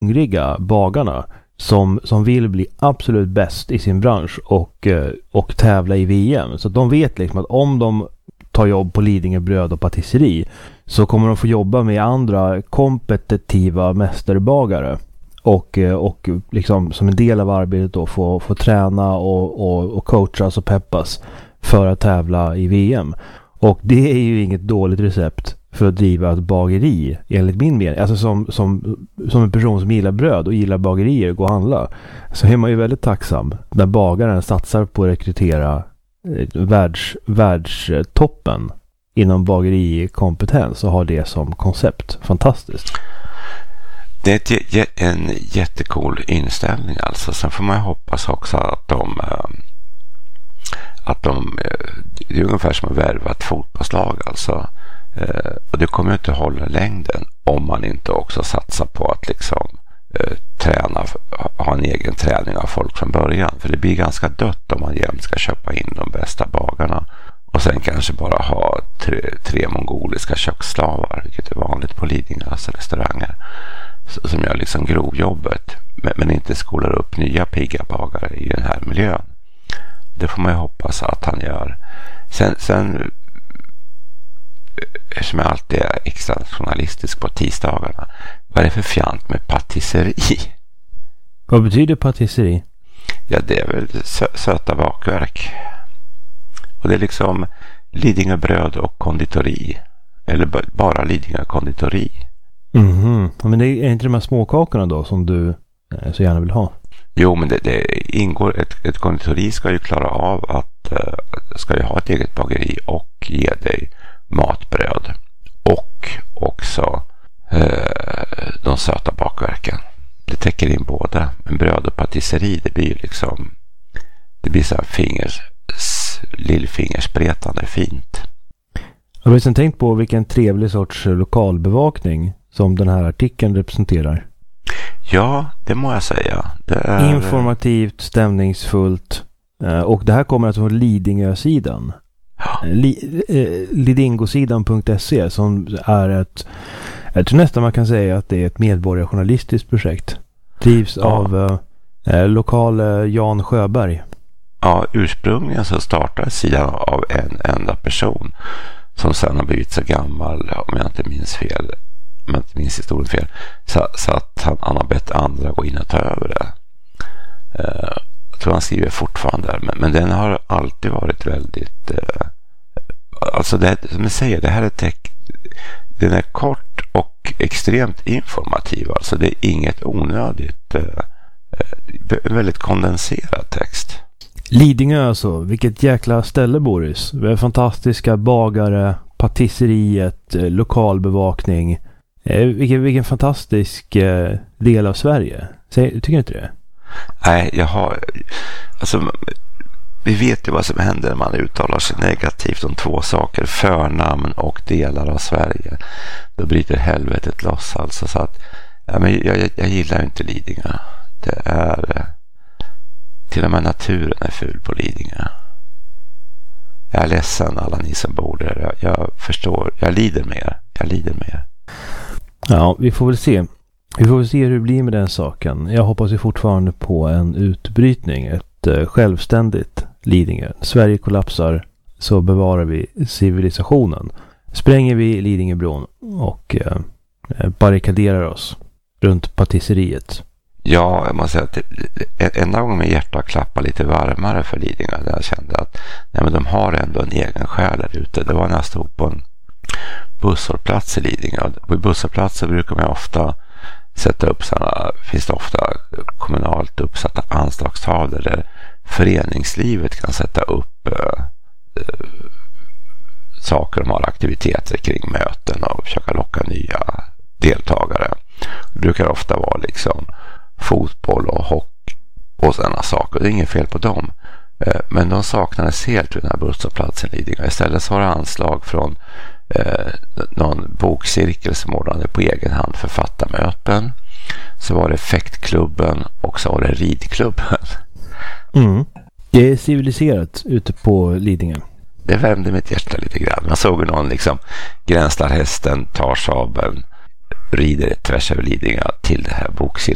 hungriga bagarna som vill bli absolut bäst i sin bransch och tävla i VM. Så de vet liksom att om de tar jobb på Lidingö bröd och patisseri så kommer de få jobba med andra kompetitiva mästerbagare och liksom som en del av arbetet då få träna och coachas och peppas för att tävla i VM. Och det är ju inget dåligt recept för att driva ett bageri enligt min mening. Alltså som en person som gillar bröd och gillar bagerier och gå och handla, så är man ju väldigt tacksam när bagaren satsar på att rekrytera världstoppen inom bagerikompetens och har det som koncept. Fantastiskt. Det är en jättecool inställning alltså. Sen får man hoppas också att de det är ungefär som att värva ett fotbollslag alltså. Och det kommer inte hålla längden om man inte också satsar på att liksom träna, ha en egen träning av folk från början. För det blir ganska dött om man jämt ska köpa in de bästa bagarna och sen kanske bara ha tre mongoliska köksslavar, vilket är vanligt på Lidingös restauranger, som gör liksom grovjobbet men inte skolar upp nya pigga bagare i den här miljön. Det får man ju hoppas att han gör. Sen eftersom jag alltid är extra journalistisk på tisdagarna, vad är det för fjant med patisseri? Vad betyder patisseri? Ja, det är väl söta bakverk. Och det är liksom Lidingö bröd och konditori. Eller bara Lidingö konditori. Men det är inte de här småkakorna då som du så gärna vill ha? Jo, men det ingår ett konditori ska ju klara av att ska ju ha ett eget bageri och ge dig matbröd och också de söta bakverken. Det täcker in båda. Men bröd och patisseri, det blir liksom, det blir så här lillfingerspretande fint. Har du sen tänkt på vilken trevlig sorts lokalbevakning som den här artikeln representerar? Ja, det må jag säga. Det är informativt, stämningsfullt, och det här kommer alltså från Lidingö-sidan. Lidingosidan.se, som är jag tror nästan man kan säga att det är ett medborgarjournalistiskt projekt. Drivs av lokal Jan Sjöberg. Ja, ursprungligen så startade sidan av en enda person som sen har blivit så gammal, om jag inte minns historien fel, så att han har bett andra gå in och ta över det. Jag tror han skriver fortfarande, men den har alltid varit väldigt alltså det, som jag säger, det här är den är kort och extremt informativ, alltså det är inget onödigt, väldigt kondenserad text. Lidingö alltså, vilket jäkla ställe, Boris. Vi har fantastiska bagare, patisseriet, lokalbevakning. Vilken fantastisk del av Sverige. Tycker du inte det? Nej, alltså vi vet ju vad som händer när man uttalar sig negativt om två saker, förnamn och delar av Sverige. Då bryter helvetet loss alltså, så att men jag gillar inte Lidingö. Det är till och med naturen är ful på Lidingö. Jag är ledsen alla ni som bor där. Jag förstår, jag lider med er. Ja, vi får väl se. Vi får väl se hur det blir med den saken. Jag hoppas ju fortfarande på en utbrytning, ett självständigt Lidingö. Sverige kollapsar, så bevarar vi civilisationen. Spränger vi Lidingöbron och barrikaderar oss runt patisseriet. Ja, jag måste säga att enda gången min hjärta klappar lite varmare för Lidingö, där jag kände att nej, men de har ändå en egen själ där ute. Det var när jag stod på en busshållplats i Lidingö. På busshållplatser brukar man ofta sätta upp finns det ofta kommunalt uppsatta anslagstavlor där föreningslivet kan sätta upp saker, de har aktiviteter kring möten och försöka locka nya deltagare. Det brukar ofta vara liksom fotboll och hockey och sådana saker. Det är inget fel på dem. Men de saknades helt vid den här busshållplatsen i Lidingö. Istället så har det anslag från någon bokcirkel som ordnade på egen hand författarmöten. Så var det fäktklubben och så var det ridklubben. Det är civiliserat ute på Lidingö. Det värmde mitt hjärta lite grann. Man såg någon liksom gränslar hästen, tar sabeln, rider tvärs över Lidingö till det här bokcirkeln.